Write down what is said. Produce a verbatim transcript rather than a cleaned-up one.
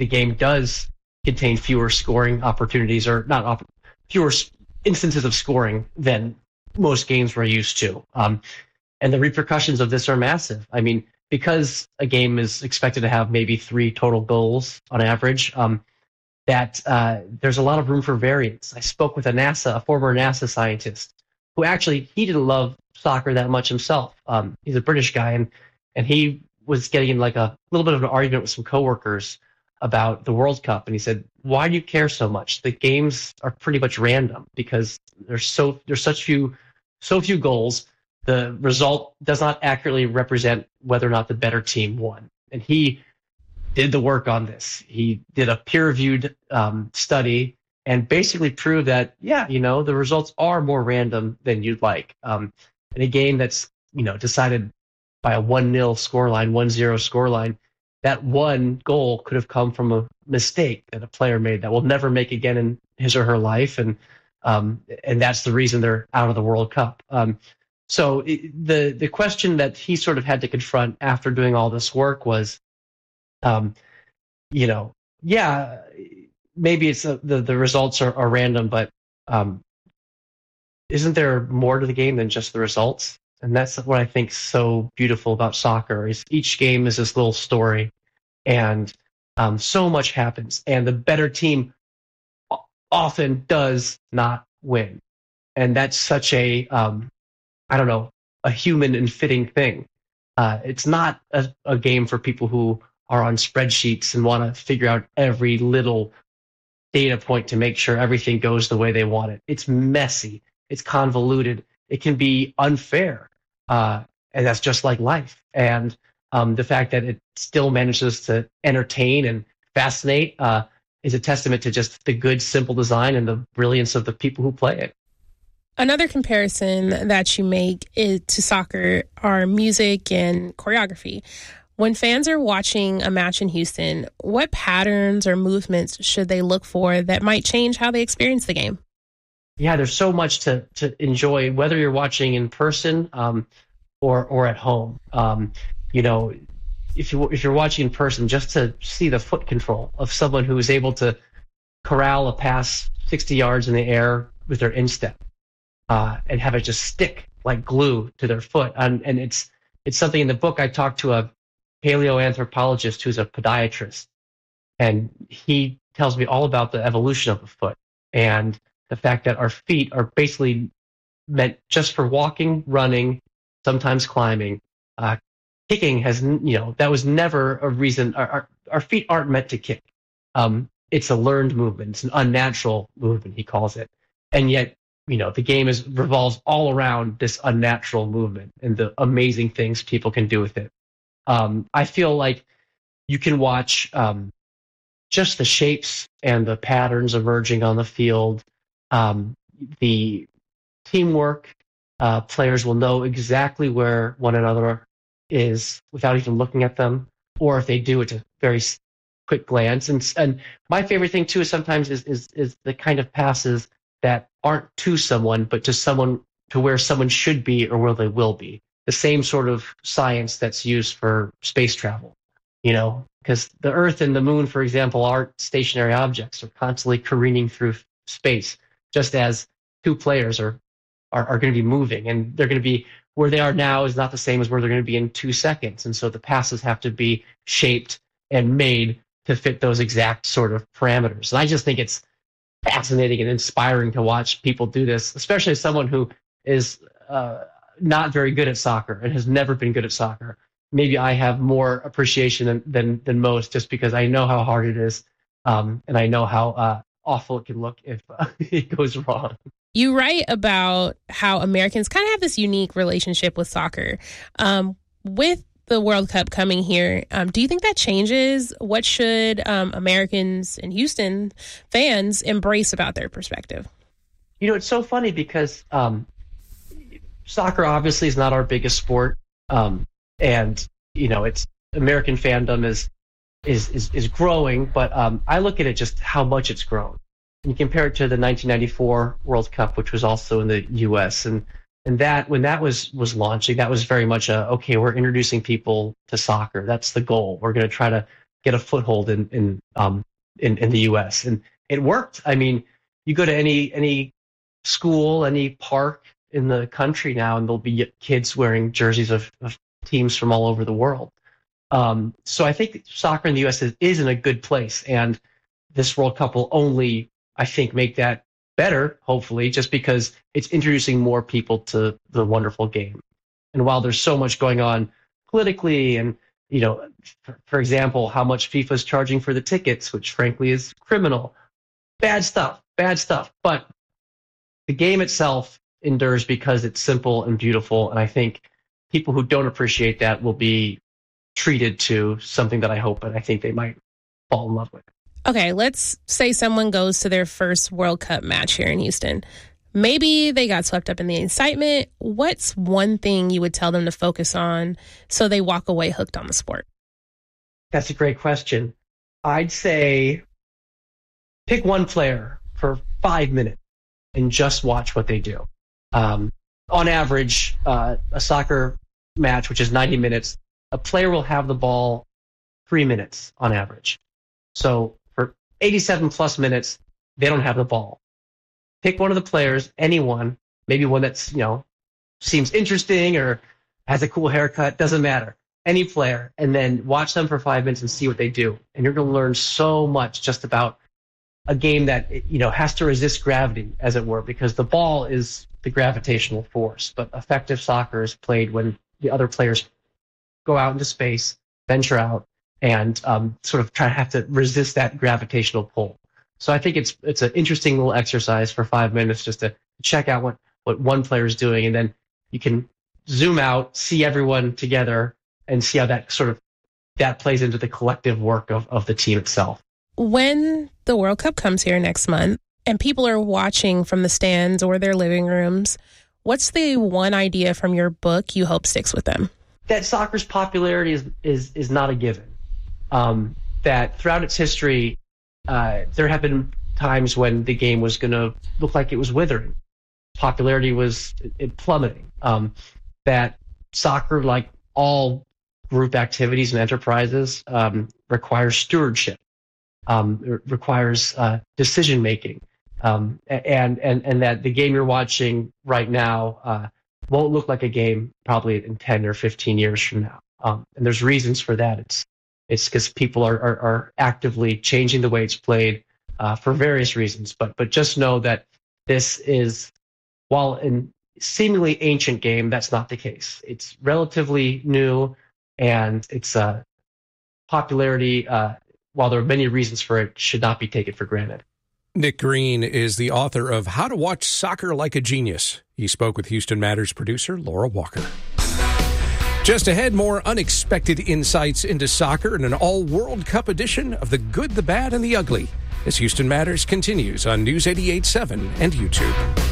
the game does contain fewer scoring opportunities, or not op- fewer instances of scoring than most games we're used to. Um, and the repercussions of this are massive. I mean, because a game is expected to have maybe three total goals on average, um, that uh, there's a lot of room for variance. I spoke with a NASA, a former NASA scientist, who actually, he didn't love soccer that much himself. Um, he's a British guy, and and he was getting in like a little bit of an argument with some coworkers about the World Cup, and he said, "Why do you care so much? The games are pretty much random because there's so there's such few so few goals. The result does not accurately represent whether or not the better team won." And he did the work on this. He did a peer-reviewed um, study and basically proved that, yeah, you know, the results are more random than you'd like. Um, in a game that's, you know, decided by a one nil scoreline, one zero scoreline, that one goal could have come from a mistake that a player made that will never make again in his or her life, and um, and that's the reason they're out of the World Cup. Um, so it, the the question that he sort of had to confront after doing all this work was, um, you know, yeah, maybe it's a, the the results are, are random, but um, isn't there more to the game than just the results? And that's what I think is so beautiful about soccer, is each game is this little story, and um, so much happens, and the better team often does not win. And that's such a, um, I don't know, a human and fitting thing. Uh, it's not a, a game for people who are on spreadsheets and want to figure out every little data point to make sure everything goes the way they want it. It's messy. It's convoluted. It can be unfair. Uh, and that's just like life. And um, the fact that it still manages to entertain and fascinate uh, is a testament to just the good, simple design and the brilliance of the people who play it. Another comparison that you make is, to soccer, are music and choreography. When fans are watching a match in Houston, what patterns or movements should they look for that might change how they experience the game? Yeah, there's so much to, to enjoy, whether you're watching in person um, or or at home. Um, you know, if you if you're watching in person, just to see the foot control of someone who is able to corral a pass sixty yards in the air with their instep uh, and have it just stick like glue to their foot. And, and it's it's something in the book. I talked to a paleoanthropologist who's a podiatrist, and he tells me all about the evolution of the foot and the fact that our feet are basically meant just for walking, running, sometimes climbing. Uh, kicking has, you know, that was never a reason. Our, our, our feet aren't meant to kick. Um, it's a learned movement. It's an unnatural movement, he calls it. And yet, you know, the game is revolves all around this unnatural movement and the amazing things people can do with it. Um, I feel like you can watch um, just the shapes and the patterns emerging on the field. Um, the teamwork, uh, players will know exactly where one another is without even looking at them, or if they do, it's a very quick glance. And and my favorite thing too is sometimes is is is the kind of passes that aren't to someone, but to someone, to where someone should be or where they will be. The same sort of science that's used for space travel, you know, because the Earth and the Moon, for example, aren't stationary objects. They're constantly careening through space, just as two players are, are, are going to be moving, and they're going to be where they are now is not the same as where they're going to be in two seconds. And so the passes have to be shaped and made to fit those exact sort of parameters. And I just think it's fascinating and inspiring to watch people do this, especially as someone who is uh, not very good at soccer and has never been good at soccer. Maybe I have more appreciation than, than, than most, just because I know how hard it is. Um, and I know how uh, awful it can look if uh, it goes wrong. You write about how Americans kind of have this unique relationship with soccer. Um, with the World Cup coming here, um, do you think that changes? What should um, Americans in Houston, fans, embrace about their perspective? You know, it's so funny because um, soccer obviously is not our biggest sport. Um, and, you know, it's American fandom is is is, is growing, but um, I look at it just how much it's grown. And you compare it to the nineteen ninety-four World Cup, which was also in the U S, and and that when that was was launching, that was very much a, okay, we're introducing people to soccer. That's the goal. We're going to try to get a foothold in in um in, in the U S And it worked. I mean, you go to any any school, any park in the country now, and there'll be kids wearing jerseys of, of teams from all over the world. Um, so I think soccer in the U S is, is in a good place, and this World Cup will only, I think, make that better, hopefully, just because it's introducing more people to the wonderful game. And while there's so much going on politically, and, you know, for, for example, how much FIFA is charging for the tickets, which frankly is criminal, bad stuff, bad stuff. But the game itself endures because it's simple and beautiful, and I think people who don't appreciate that will be treated to something that I hope and I think they might fall in love with. Okay, let's say someone goes to their first World Cup match here in Houston. Maybe they got swept up in the excitement. What's one thing you would tell them to focus on so they walk away hooked on the sport? That's a great question. I'd say pick one player for five minutes and just watch what they do. Um, on average, uh, a soccer match, which is ninety minutes, a player will have the ball three minutes on average. So for eighty-seven plus minutes, they don't have the ball. Pick one of the players, anyone, maybe one that's, you know, seems interesting or has a cool haircut, doesn't matter. Any player, and then watch them for five minutes and see what they do. And you're going to learn so much just about a game that, you know, has to resist gravity, as it were, because the ball is the gravitational force. But effective soccer is played when the other players go out into space, venture out, and um, sort of try to have to resist that gravitational pull. So I think it's it's an interesting little exercise for five minutes just to check out what, what one player is doing, and then you can zoom out, see everyone together, and see how that sort of that plays into the collective work of, of the team itself. When the World Cup comes here next month and people are watching from the stands or their living rooms, what's the one idea from your book you hope sticks with them? That soccer's popularity is is, is not a given. Um, that throughout its history, uh, there have been times when the game was going to look like it was withering. Popularity was it plummeting. Um, that soccer, like all group activities and enterprises, um, requires stewardship. Um, it requires uh, decision making, um, and and and that the game you're watching right now uh, won't look like a game probably in ten or fifteen years from now. Um, and there's reasons for that. It's it's because people are, are are actively changing the way it's played uh, for various reasons. But but just know that this is, while in seemingly ancient game, that's not the case. It's relatively new, and its uh, popularity, uh, while there are many reasons for it, should not be taken for granted. Nick Green is the author of How to Watch Soccer Like a Genius. He spoke with Houston Matters producer Laura Walker. Just ahead, more unexpected insights into soccer in an all-World Cup edition of The Good, the Bad, and the Ugly as Houston Matters continues on News eighty-eight point seven and YouTube.